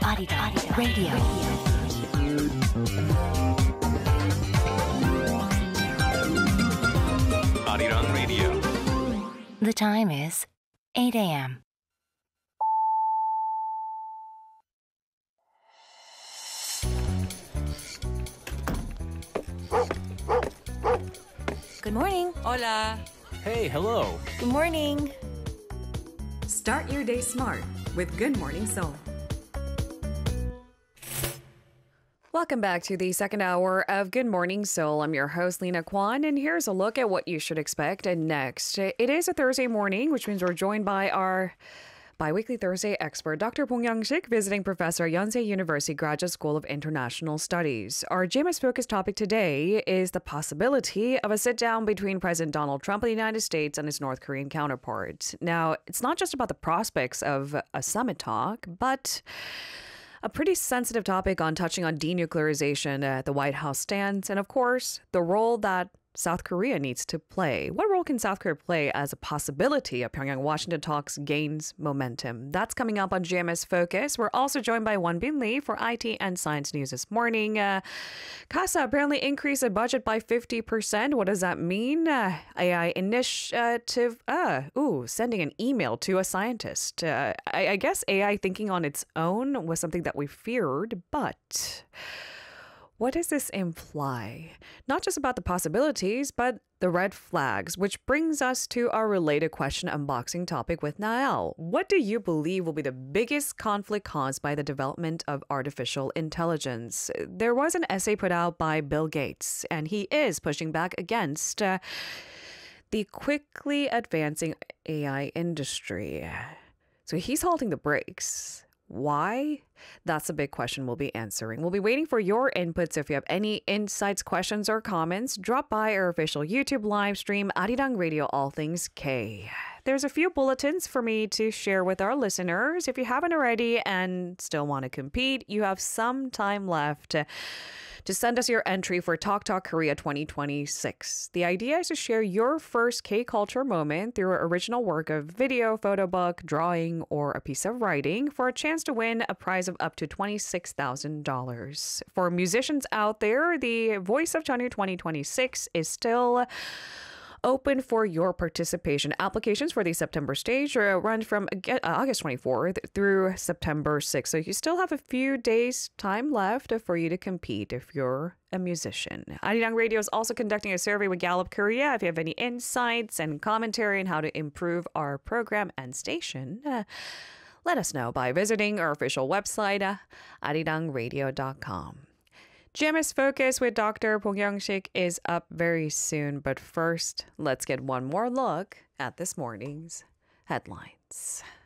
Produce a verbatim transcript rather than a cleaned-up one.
Arirang Radio. Arirang Radio. The time is eight a.m. Good morning. Hola. Hey, hello. Good morning. Start your day smart with Good Morning Seoul. Welcome back to the second hour of Good Morning Seoul. I'm your host, Lena Kwan, and here's a look at what you should expect next. It is a Thursday morning, which means we're joined by our bi-weekly Thursday expert, Doctor Bong Young-sik, visiting professor, Yonsei University Graduate School of International Studies. Our J M S focus topic today is the possibility of a sit-down between President Donald Trump of the United States and his North Korean counterpart. Now, it's not just about the prospects of a summit talk, but a pretty sensitive topic on touching on denuclearization at the White House stance, and of course, the role that South Korea needs to play. What role can South Korea play as a possibility of Pyongyang-Washington talks gains momentum? That's coming up on J M S Focus. We're also joined by Wonbin Lee for I T and Science News this morning. Uh, CASA apparently increased the budget by fifty percent. What does that mean? Uh, A I initiative, uh, ooh, sending an email to a scientist. Uh, I, I guess A I thinking on its own was something that we feared, but what does this imply? Not just about the possibilities, but the red flags, which brings us to our related question unboxing topic with Nael. What do you believe will be the biggest conflict caused by the development of artificial intelligence? There was an essay put out by Bill Gates, and he is pushing back against uh, the quickly advancing A I industry. So he's halting the brakes. Why? That's a big question we'll be answering. We'll be waiting for your inputs. If you have any insights, questions, or comments, drop by our official YouTube live stream, Arirang Radio All Things K. There's a few bulletins for me to share with our listeners. If you haven't already and still want to compete, you have some time left to send us your entry for Talk Talk Korea twenty twenty-six. The idea is to share your first K-culture moment through an original work of video, photo book, drawing, or a piece of writing for a chance to win a prize of up to twenty-six thousand dollars. For musicians out there, the Voice of Chanyu twenty twenty-six is still open for your participation. Applications for the September stage are run from uh, August twenty-fourth through September sixth. So you still have a few days time left for you to compete if you're a musician. Arirang Radio is also conducting a survey with Gallup Korea. If you have any insights and commentary on how to improve our program and station, uh, let us know by visiting our official website, uh, arirang radio dot com. J M S Focus with Doctor Bong Young-sik is up very soon, but first, let's get one more look at this morning's headlines.